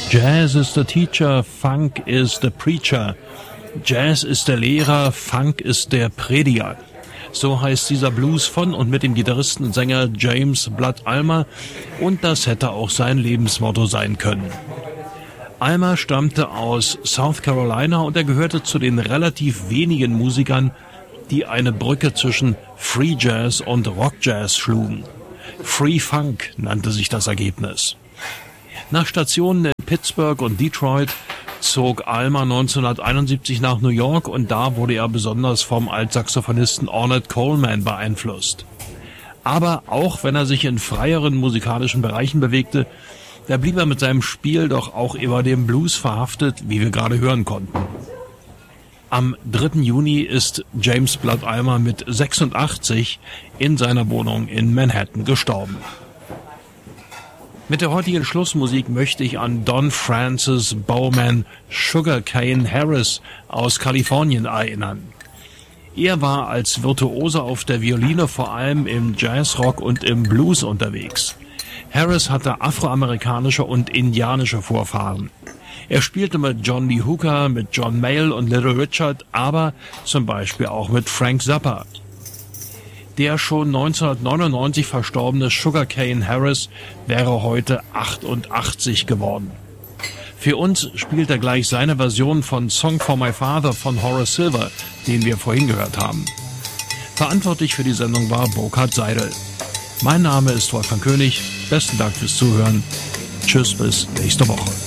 Jazz is the teacher, Funk is the preacher. Jazz ist der Lehrer, Funk ist der Prediger. So heißt dieser Blues von und mit dem Gitarristen und Sänger James Blood Ulmer, und das hätte auch sein Lebensmotto sein können. Ulmer stammte aus South Carolina und er gehörte zu den relativ wenigen Musikern, die eine Brücke zwischen Free Jazz und Rock Jazz schlugen. Free Funk nannte sich das Ergebnis. Nach Stationen in Pittsburgh und Detroit zog Ulmer 1971 nach New York und da wurde er besonders vom Altsaxophonisten Ornette Coleman beeinflusst. Aber auch wenn er sich in freieren musikalischen Bereichen bewegte, da blieb er mit seinem Spiel doch auch immer dem Blues verhaftet, wie wir gerade hören konnten. Am 3. Juni ist James Blood Ulmer mit 86 in seiner Wohnung in Manhattan gestorben. Mit der heutigen Schlussmusik möchte ich an Don Francis Bowman Sugarcane Harris aus Kalifornien erinnern. Er war als Virtuose auf der Violine vor allem im Jazzrock und im Blues unterwegs. Harris hatte afroamerikanische und indianische Vorfahren. Er spielte mit John Lee Hooker, mit John Mayall und Little Richard, aber zum Beispiel auch mit Frank Zappa. Der schon 1999 verstorbene Sugarcane Harris wäre heute 88 geworden. Für uns spielt er gleich seine Version von Song for My Father von Horace Silver, den wir vorhin gehört haben. Verantwortlich für die Sendung war Burkhard Seidel. Mein Name ist Wolfgang König. Besten Dank fürs Zuhören. Tschüss, bis nächste Woche.